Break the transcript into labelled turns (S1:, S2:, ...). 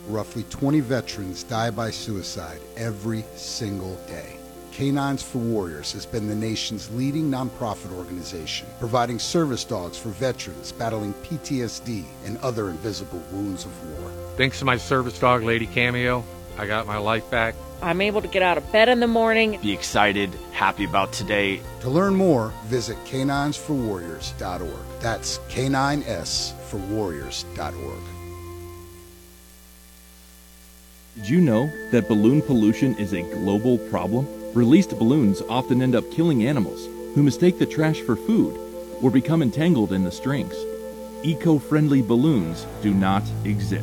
S1: Roughly 20 veterans die by suicide every single day. Canines for Warriors has been the nation's leading nonprofit organization, providing service dogs for veterans battling PTSD and other invisible wounds of war.
S2: Thanks to my service dog, Lady Cameo, I got my life back.
S3: I'm able to get out of bed in the morning.
S4: Be excited, happy about today.
S1: To learn more, visit caninesforwarriors.org. That's caninesforwarriors.org.
S5: Did you know that balloon pollution is a global problem? Released balloons often end up killing animals who mistake the trash for food or become entangled in the strings. Eco-friendly balloons do not exist.